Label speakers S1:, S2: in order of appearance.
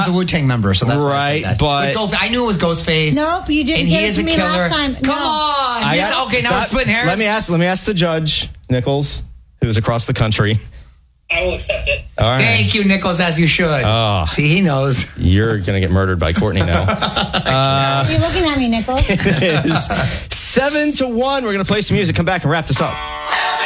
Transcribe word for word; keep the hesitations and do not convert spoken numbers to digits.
S1: was a Wu-Tang member, so that's why I said that.
S2: But
S1: Ghost, I knew it was Ghostface.
S3: Nope, you didn't
S1: and
S3: give
S1: he
S3: it
S1: is
S3: to
S1: a
S3: me
S1: killer.
S3: last time.
S1: Come
S3: No.
S1: on.
S2: I
S1: Yes,
S2: got-
S1: okay, now
S2: stop.
S1: we're splitting hairs.
S2: Let me ask. Let me ask the judge, Nichols, who's across the country.
S4: I will accept it.
S2: All right.
S1: Thank you, Nichols, as you should.
S2: Oh.
S1: See, he knows.
S2: You're gonna get murdered by Courtney now.
S3: uh, You're looking at me, Nichols.
S2: It is seven to one. We're gonna play some music. Come back and wrap this up.